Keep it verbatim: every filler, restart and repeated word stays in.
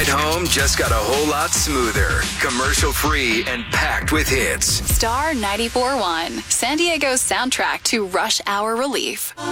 ride home just got a whole lot smoother, commercial-free, and packed with hits. Star ninety-four point one, San Diego's soundtrack to rush hour relief.